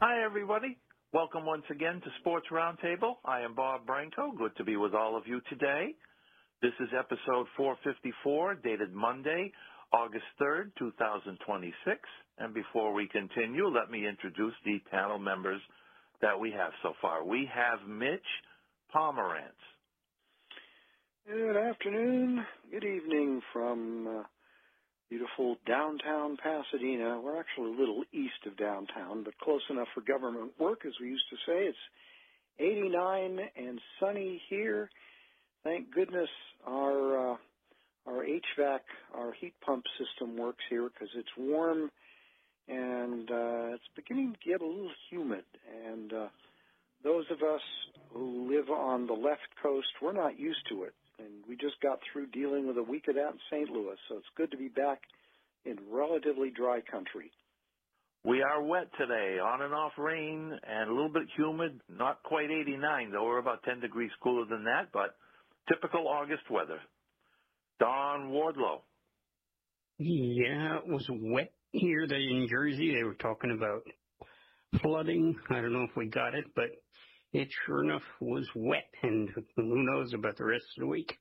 Hi, everybody. Welcome once again to Sports Roundtable. I am Bob Branco. Good to be with all of you today. This is episode 454, dated Monday, August 3rd, 2026. And before we continue, let me introduce the panel members that we have so far. We have Mitch Pomerantz. Good afternoon, good evening from beautiful downtown Pasadena. We're actually a little east of downtown, but close enough for government work, as we used to say. It's 89 and sunny here. Thank goodness our HVAC, our heat pump system works here because it's warm and it's beginning to get a little humid. And those of us who live on the left coast, we're not used to it. And we just got through dealing with a week of that in St. Louis, so it's good to be back in relatively dry country. We are wet today, on and off rain, and a little bit humid, not quite 89, though. We're about 10 degrees cooler than that, but typical August weather. Don Wardlow. Yeah, it was wet here in Jersey. They were talking about flooding. I don't know if we got it, but it sure enough was wet, and who knows about the rest of the week.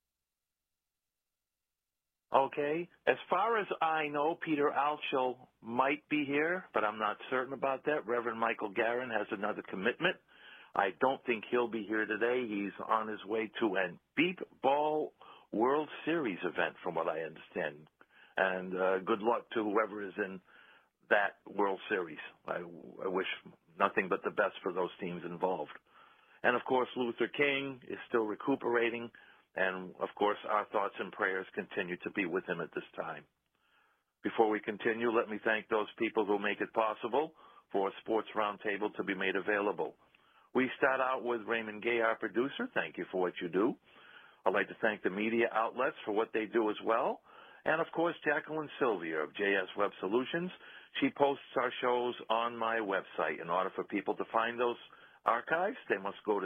Okay. As far as I know, Peter Altschul might be here, but I'm not certain about that. Reverend Michael Garin has another commitment. I don't think he'll be here today. He's on his way to an Beep Ball World Series event, from what I understand. And good luck to whoever is in that World Series. I wish nothing but the best for those teams involved. And, of course, Luther King is still recuperating. And, of course, our thoughts and prayers continue to be with him at this time. Before we continue, let me thank those people who make it possible for a Sports Roundtable to be made available. We start out with Raymond Gay, our producer. Thank you for what you do. I'd like to thank the media outlets for what they do as well. And, of course, Jacqueline Sylvia of JS Web Solutions. She posts our shows on my website. In order for people to find those archives, they must go to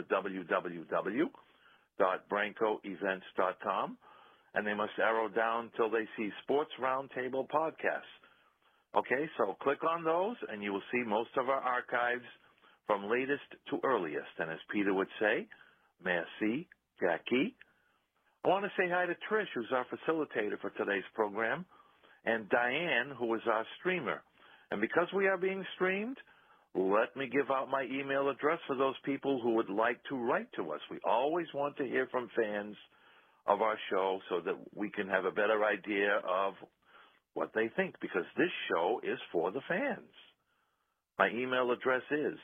www.brancoevents.com, and they must arrow down till they see Sports Roundtable podcasts. Okay, so click on those, and you will see most of our archives from latest to earliest. And as Peter would say, merci, Jackie. I want to say hi to Trish, who's our facilitator for today's program, and Diane, who is our streamer. And because we are being streamed, let me give out my email address for those people who would like to write to us. We always want to hear from fans of our show so that we can have a better idea of what they think, because this show is for the fans. My email address is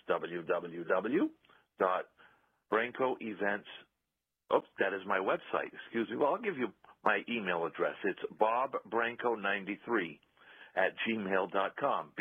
www.brancoevents. Oops, that is my website. Excuse me. Well, I'll give you my email address. It's bobbranco93 at gmail.com.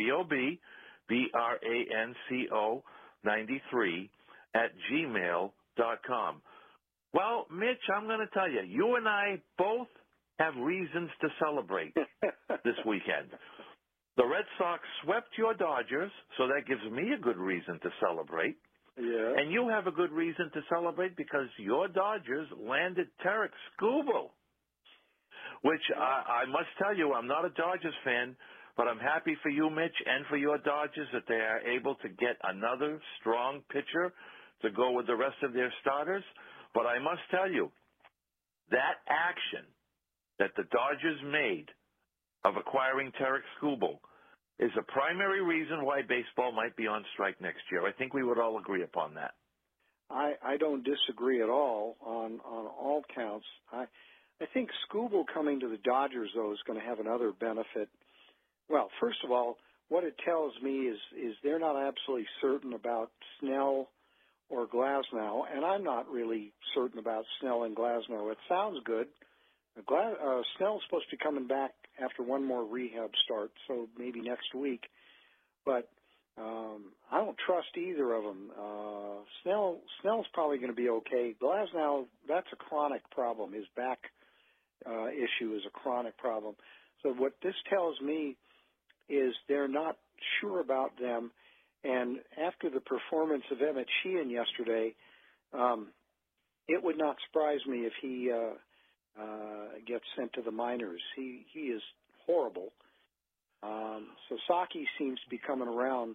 BOBBRANCO 93 at gmail.com. Well, Mitch, I'm going to tell you, you and I both have reasons to celebrate this weekend. The Red Sox swept your Dodgers, so that gives me a good reason to celebrate. Yeah. And you have a good reason to celebrate because your Dodgers landed Tarik Skubal, which I must tell you, I'm not a Dodgers fan, but I'm happy for you, Mitch, and for your Dodgers that they are able to get another strong pitcher to go with the rest of their starters. But I must tell you, that action that the Dodgers made of acquiring Tarik Skubal is a primary reason why baseball might be on strike next year. I think we would all agree upon that. I don't disagree at all on all counts. I think Skubal coming to the Dodgers, though, is going to have another benefit. Well, first of all, what it tells me is they're not absolutely certain about Snell or Glasnow, and I'm not really certain about Snell and Glasnow. It sounds good. Snell's supposed to be coming back after one more rehab start, so maybe next week. But I don't trust either of them. Snell's probably going to be okay. Glasnow, that's a chronic problem. His back issue is a chronic problem. So what this tells me is they're not sure about them. And after the performance of Emmett Sheehan yesterday, it would not surprise me if he gets sent to the minors. He is horrible. Sasaki seems to be coming around,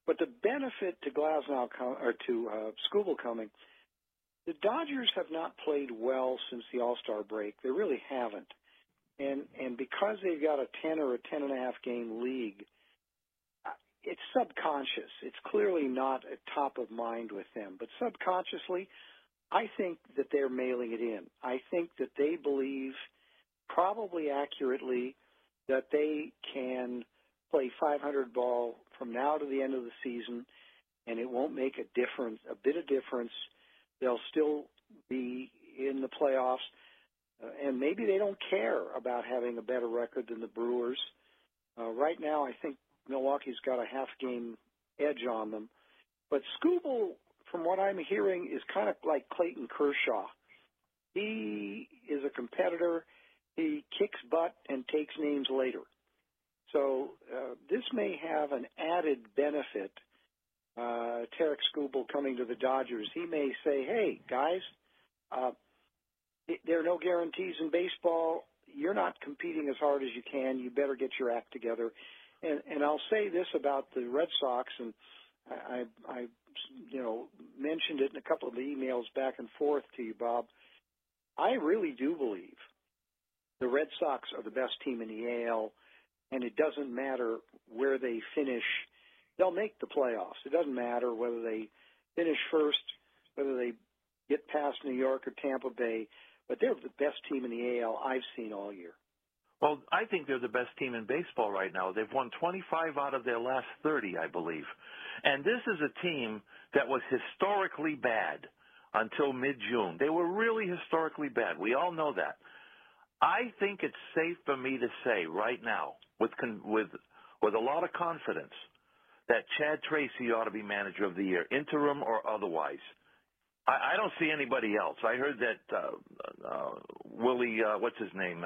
But the benefit to Glasnow or to Skubal coming, the Dodgers have not played well since the All-Star break. They really haven't. And because they've got a 10 or a 10.5 game league, it's subconscious. It's clearly not a top of mind with them. But subconsciously, I think that they're mailing it in. I think that they believe, probably accurately, that they can play 500 ball from now to the end of the season, and it won't make a bit of difference. They'll still be in the playoffs, and maybe they don't care about having a better record than the Brewers. Right now, I think Milwaukee's got a half-game edge on them. But Skubal, from what I'm hearing, is kind of like Clayton Kershaw. He is a competitor. He kicks butt and takes names later. So this may have an added benefit. Tarik Skubal coming to the Dodgers, he may say, hey, guys, there are no guarantees in baseball. You're not competing as hard as you can. You better get your act together. And I'll say this about the Red Sox, and I mentioned it in a couple of emails back and forth to you, Bob. I really do believe the Red Sox are the best team in the AL, and it doesn't matter where they finish. They'll make the playoffs. It doesn't matter whether they finish first, whether they get past New York or Tampa Bay, but they're the best team in the AL I've seen all year. Well, I think they're the best team in baseball right now. They've won 25 out of their last 30, I believe. And this is a team that was historically bad until mid-June. They were really historically bad. We all know that. I think it's safe for me to say right now, with a lot of confidence, that Chad Tracy ought to be manager of the year, interim or otherwise. I don't see anybody else. I heard that Willie, what's his name,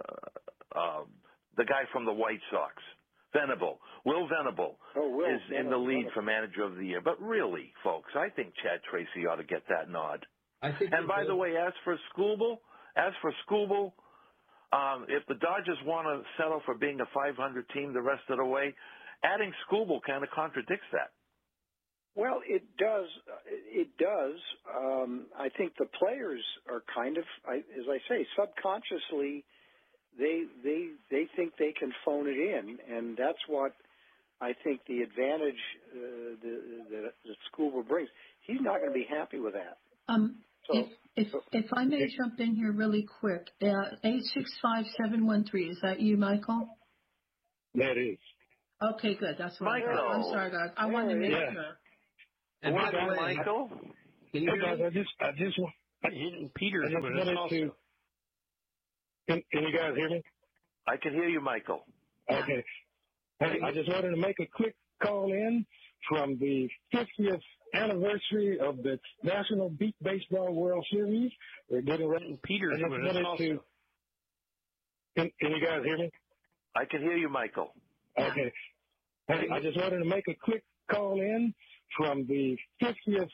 the guy from the White Sox, Will Venable, is in the lead for manager of the year. But really, folks, I think Chad Tracy ought to get that nod. And by the way, as for Skubal, if the Dodgers want to settle for being a 500 team the rest of the way, adding Skubal kind of contradicts that. Well, it does. I think the players are kind of, as I say, subconsciously, they think they can phone it in, and that's what I think the advantage that Skubal brings. He's not going to be happy with that. If I may jump in here really quick, 865-713, is that you, Michael? That is. Okay, good. That's what Michael. I thought. I'm sorry, guys. I wanted to make sure. And by the way, Michael? Can you hear me? I just Peter's with us wanted also. to. Can you guys hear me? I can hear you, Michael. Okay. Hey, I just wanted to make a quick call in from the 50th anniversary of the National Beat Baseball World Series. We're getting ready. Peter's with us also. Can you guys hear me? I can hear you, Michael. Okay. Hey, I just wanted to make a quick call in from the 50th